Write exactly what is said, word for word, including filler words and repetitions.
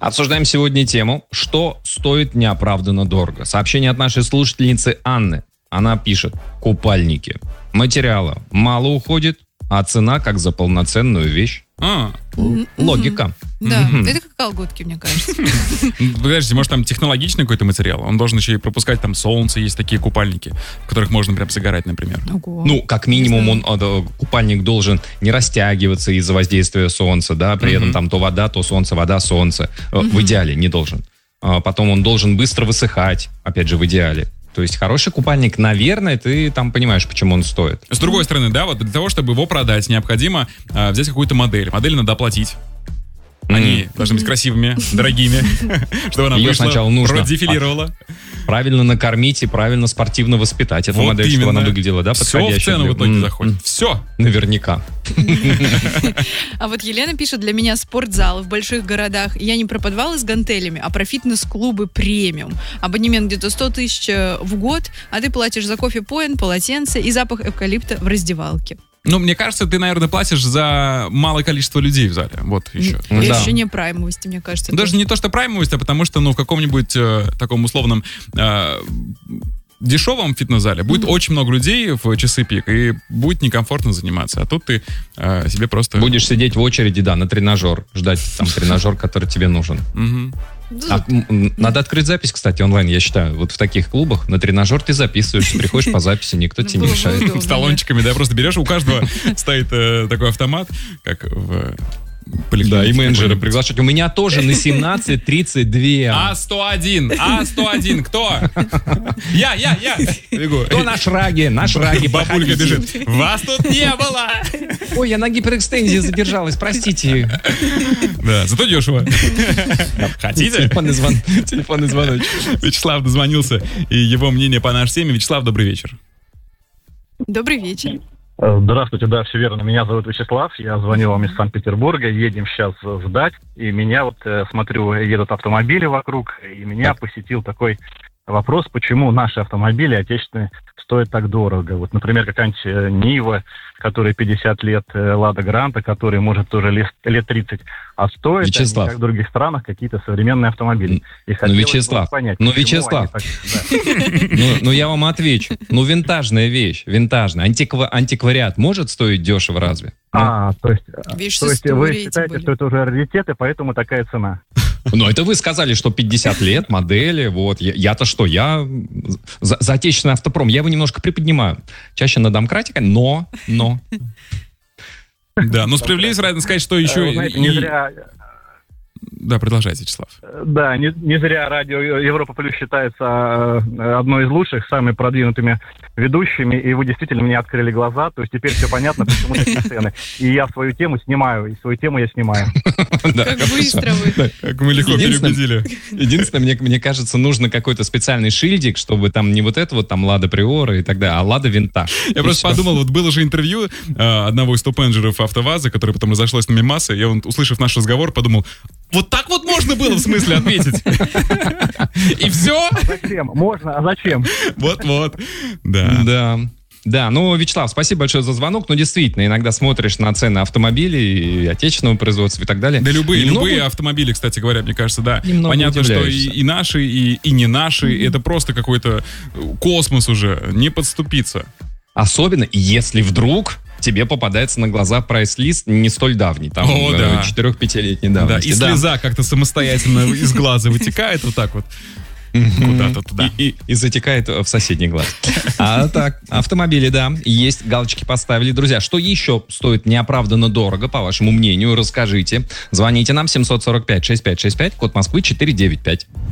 Обсуждаем сегодня тему, что стоит неоправданно дорого. Сообщение от нашей слушательницы Анны. Она пишет: купальники. Материала мало уходит, а цена как за полноценную вещь. А. Логика. Да, это как колготки, мне кажется. Подождите, может там технологичный какой-то материал? Он должен еще и пропускать там солнце, есть такие купальники, в которых можно прям загорать, например. Ого. Ну, как минимум, он, он, купальник должен не растягиваться из-за воздействия солнца, да, при этом там то вода, то солнце, вода, солнце. В идеале не должен. Потом он должен быстро высыхать, опять же, в идеале. То есть хороший купальник, наверное, ты там понимаешь, почему он стоит. С другой стороны, да, вот для того, чтобы его продать, необходимо э, взять какую-то модель. Модель надо оплатить. Они mm. должны быть красивыми, дорогими, чтобы она Ее вышла, сначала нужно продефилировала. Правильно накормить и правильно спортивно воспитать эту Вот модель, именно. чтобы она выглядела, да, Все в подходящей. цену для- в итоге М, заходит. м, Все. Наверняка. А вот Елена пишет: для меня спортзалы в больших городах. Я не про подвалы с гантелями, а про фитнес-клубы премиум. Абонемент где-то сто тысяч в год, а ты платишь за кофе-поин, полотенце и запах эвкалипта в раздевалке. Ну, мне кажется, ты, наверное, платишь за малое количество людей в зале. Вот еще. Ну, И да. ощущение праймовости, мне кажется. Даже не то, что праймовость, а потому что, ну, в каком-нибудь э, таком условном э, дешевом фитнес-зале будет Mm-hmm. очень много людей в часы пик, и будет некомфортно заниматься. А тут ты э, себе просто... Будешь сидеть в очереди, да, на тренажер, ждать там тренажер, который тебе нужен. Мгм. А, м, м, надо открыть запись, кстати, онлайн, я считаю. Вот в таких клубах на тренажер ты записываешься, приходишь по записи, никто тебе не Было бы мешает. удобно. С талончиками, да, просто берешь, у каждого стоит э, такой автомат, как в поликлинике. Да, и менеджера какой-нибудь. приглашать. У меня тоже на семнадцать тридцать два. А сто один, А сто один, кто? Я, я, я. Бегу. Кто на шраге? На шраге, Бабулька проходите. бежит. Вас тут не было. Ой, я на гиперэкстензии задержалась, простите. Да, зато дешево. Хотите? Телефонный звон, телефонный звоночек. Вячеслав дозвонился, и его мнение по нашей теме. Вячеслав, добрый вечер. Добрый вечер. Здравствуйте, да, все верно. Меня зовут Вячеслав, я звоню вам из Санкт-Петербурга, едем сейчас сдать, и меня вот, э, смотрю, едут автомобили вокруг, и меня посетил такой вопрос, почему наши автомобили отечественные стоят так дорого. Вот, например, какая-нибудь э, Нива, которой пятьдесят лет, э, Лада Гранта, который, может, тоже лет, лет тридцать, а стоят они, Вячеслав. как в других странах, какие-то современные автомобили. И Ну, хотелось бы Вячеслав, понять, ну, почему Вячеслав. они так- да. Ну, ну, я вам отвечу. Ну, винтажная вещь, винтажная. Антиква- антиквариат может стоить дешево разве? Ну, А, то есть, Вещь то с есть вы историей, считаете, тем что это уже раритет, и поэтому такая цена? Ну, это вы сказали, что пятьдесят лет, модели, вот. Я- Я-то что, я за, за отечественный автопром, я его немножко приподнимаю. Чаще на домкратика, но, но. Да, но справедливости ради сказать, что еще... Э, вы знаете, и- не зря, Да, продолжайте, Вячеслав. э, да, не, не зря радио Европа Плюс считается э, одной из лучших, самыми продвинутыми ведущими, и вы действительно мне открыли глаза, то есть теперь все понятно, почему такие цены. И я свою тему снимаю, и свою тему я снимаю. Да, Как хорошо. быстро вы. Как мы легко Единственное- переубедили. Единственное, мне, мне кажется, нужно какой-то специальный шильдик, чтобы там не вот это вот там Лада Приора и так далее, а Лада Винтаж. Я И просто всё. подумал, вот было же интервью э, одного из топ-менеджеров АвтоВАЗа, которое потом разошлось на мемасы. Я, вот, услышав наш разговор, подумал, вот так вот можно было в смысле ответить? И все? Зачем? Можно, а зачем? Вот-вот. Да. Да. Да, ну, Вячеслав, спасибо большое за звонок. Ну, действительно, иногда смотришь на цены автомобилей, и отечественного производства и так далее. Да любые, Немного- любые автомобили, кстати говоря, мне кажется, да. Немного Понятно, что и, удивляешься. и наши, и, и не наши. Это просто какой-то космос уже. Не подступиться. Особенно, если вдруг тебе попадается на глаза прайс-лист не столь давний, там, О, да. четыре-пятилетней Да, давности. и слеза как-то самостоятельно из глаза вытекает вот так вот. Куда-то туда. И, и- и затекает в соседний глаз. А так, автомобили, да, есть, галочки поставили. Друзья, что еще стоит неоправданно дорого, по вашему мнению, расскажите. Звоните нам семь сорок пять шестьдесят пять шестьдесят пять, код Москвы четыреста девяносто пять.